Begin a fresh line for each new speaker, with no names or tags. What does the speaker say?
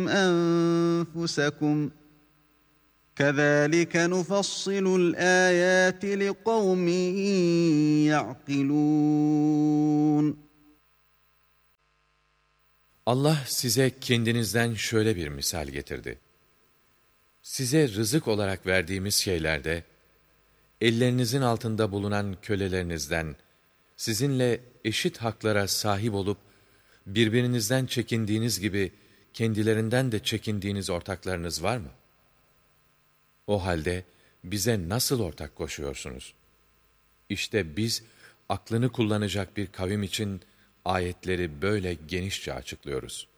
أنفسكم كذلك نفصل الآيات لقوم يعقلون.
Allah size kendinizden şöyle bir misal getirdi. Size rızık olarak verdiğimiz şeylerde, ellerinizin altında bulunan kölelerinizden, sizinle eşit haklara sahip olup, birbirinizden çekindiğiniz gibi, kendilerinden de çekindiğiniz ortaklarınız var mı? O halde, bize nasıl ortak koşuyorsunuz? İşte biz, aklını kullanacak bir kavim için, ayetleri böyle genişçe açıklıyoruz.